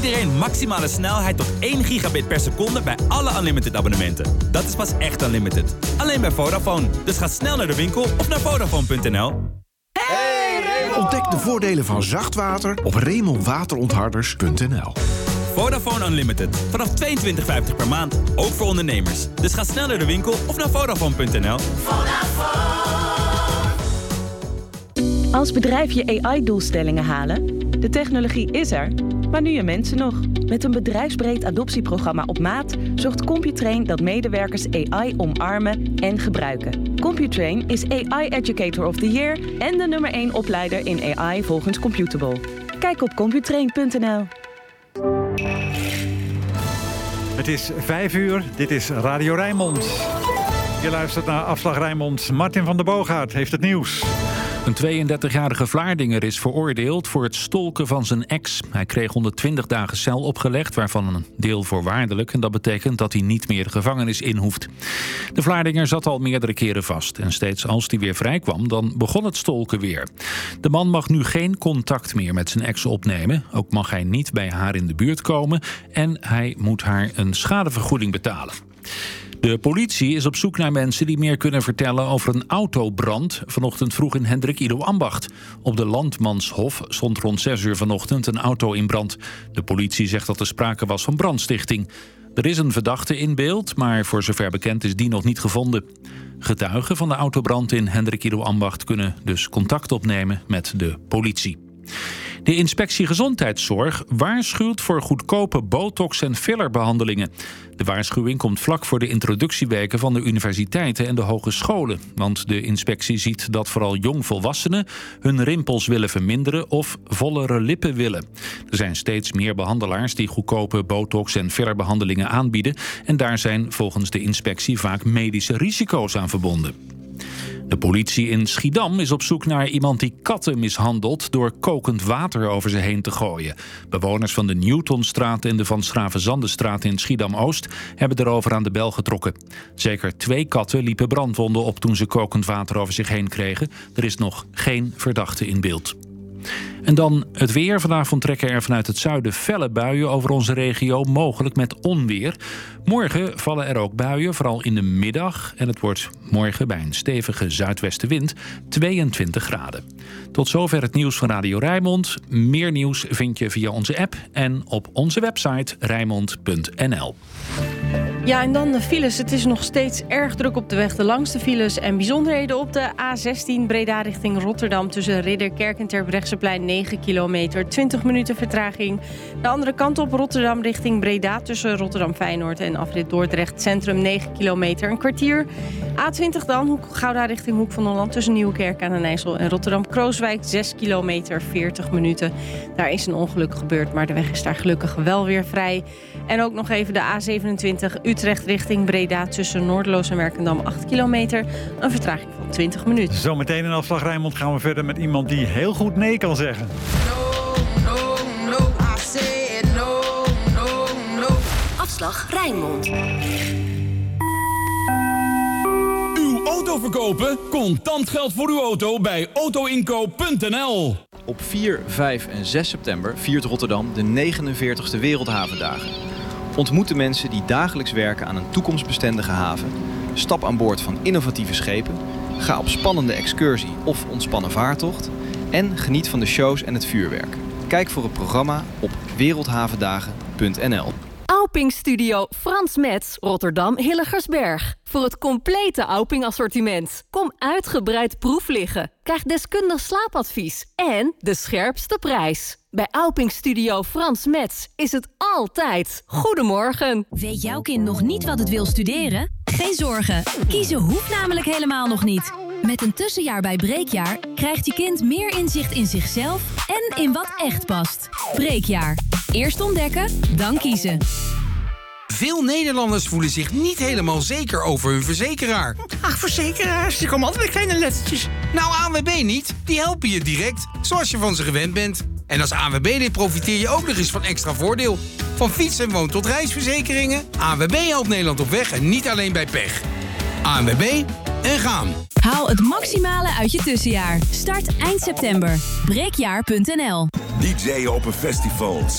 iedereen maximale snelheid tot 1 gigabit per seconde bij alle Unlimited abonnementen. Dat is pas echt Unlimited. Alleen bij Vodafone. Dus ga snel naar de winkel of naar Vodafone.nl. Ontdek de voordelen van zacht water op remonwaterontharders.nl. Vodafone Unlimited. Vanaf €22,50 per maand. Ook voor ondernemers. Dus ga snel naar de winkel of naar Vodafone.nl. Als bedrijf je AI-doelstellingen halen? De technologie is er, maar nu je mensen nog. Met een bedrijfsbreed adoptieprogramma op maat zorgt Computrain dat medewerkers AI omarmen en gebruiken. Computrain is AI Educator of the Year en de nummer 1 opleider in AI volgens Computable. Kijk op computrain.nl. Het is 5:00, dit is Radio Rijnmond. Je luistert naar Afslag Rijnmond. Martin van der Boogaard heeft het nieuws. Een 32-jarige Vlaardinger is veroordeeld voor het stolken van zijn ex. Hij kreeg 120 dagen cel opgelegd, waarvan een deel voorwaardelijk. En dat betekent dat hij niet meer de gevangenis in hoeft. De Vlaardinger zat al meerdere keren vast. En steeds als hij weer vrijkwam, dan begon het stolken weer. De man mag nu geen contact meer met zijn ex opnemen. Ook mag hij niet bij haar in de buurt komen. En hij moet haar een schadevergoeding betalen. De politie is op zoek naar mensen die meer kunnen vertellen over een autobrand vanochtend vroeg in Hendrik Ido Ambacht. Op de Landmanshof stond rond 6:00 vanochtend een auto in brand. De politie zegt dat er sprake was van brandstichting. Er is een verdachte in beeld, maar voor zover bekend is die nog niet gevonden. Getuigen van de autobrand in Hendrik Ido Ambacht kunnen dus contact opnemen met de politie. De Inspectie Gezondheidszorg waarschuwt voor goedkope botox- en fillerbehandelingen. De waarschuwing komt vlak voor de introductieweken van de universiteiten en de hogescholen. Want de inspectie ziet dat vooral jongvolwassenen hun rimpels willen verminderen of vollere lippen willen. Er zijn steeds meer behandelaars die goedkope botox- en fillerbehandelingen aanbieden. En daar zijn volgens de inspectie vaak medische risico's aan verbonden. De politie in Schiedam is op zoek naar iemand die katten mishandelt door kokend water over ze heen te gooien. Bewoners van de Newtonstraat en de Van Schravenzandenstraat in Schiedam-Oost hebben erover aan de bel getrokken. Zeker 2 katten liepen brandwonden op toen ze kokend water over zich heen kregen. Er is nog geen verdachte in beeld. En dan het weer. Vanavond trekken er vanuit het zuiden felle buien over onze regio, mogelijk met onweer. Morgen vallen er ook buien, vooral in de middag. En het wordt morgen bij een stevige zuidwestenwind 22 graden. Tot zover het nieuws van Radio Rijnmond. Meer nieuws vind je via onze app en op onze website rijnmond.nl. Ja, en dan de files. Het is nog steeds erg druk op de weg. De langste files en bijzonderheden op de A16 Breda richting Rotterdam tussen Ridderkerk en Terbrechtseplein 9 kilometer, 20 minuten vertraging. De andere kant op Rotterdam richting Breda tussen Rotterdam Feyenoord en afrit Dordrecht Centrum 9 kilometer, een kwartier. A20 dan, Gouda richting Hoek van Holland tussen Nieuwekerk aan den IJssel en Rotterdam-Krooswijk 6 kilometer, 40 minuten. Daar is een ongeluk gebeurd, maar de weg is daar gelukkig wel weer vrij. En ook nog even de A27 Utrecht richting Breda tussen Noorderloos en Werkendam 8 kilometer. Een vertraging van 20 minuten. Zometeen in Afslag Rijnmond gaan we verder met iemand die heel goed nee kan zeggen. Afslag Rijnmond. Uw auto verkopen? Contant geld voor uw auto bij autoinkoop.nl. Op 4, 5 en 6 september viert Rotterdam de 49e Wereldhavendagen. Ontmoet de mensen die dagelijks werken aan een toekomstbestendige haven. Stap aan boord van innovatieve schepen. Ga op spannende excursie of ontspannen vaartocht. En geniet van de shows en het vuurwerk. Kijk voor het programma op wereldhavendagen.nl. Auping Studio Frans Metz, Rotterdam Hilligersberg. Voor het complete Auping assortiment. Kom uitgebreid proef liggen. Krijg deskundig slaapadvies. En de scherpste prijs. Bij Auping Studio Frans Metz is het altijd. Goedemorgen. Weet jouw kind nog niet wat het wil studeren? Geen zorgen. Kiezen hoeft namelijk helemaal nog niet. Met een tussenjaar bij Breekjaar krijgt je kind meer inzicht in zichzelf en in wat echt past. Breekjaar. Eerst ontdekken, dan kiezen. Veel Nederlanders voelen zich niet helemaal zeker over hun verzekeraar. Ach, verzekeraars, die komen altijd met kleine lettertjes. Nou, ANWB niet. Die helpen je direct, zoals je van ze gewend bent. En als ANWB-lid profiteer je ook nog eens van extra voordeel. Van fiets- en woon- tot reisverzekeringen. ANWB helpt Nederland op weg en niet alleen bij pech. ANWB en gaan. Haal het maximale uit je tussenjaar. Start eind september. Breekjaar.nl. DJ'en op een festival,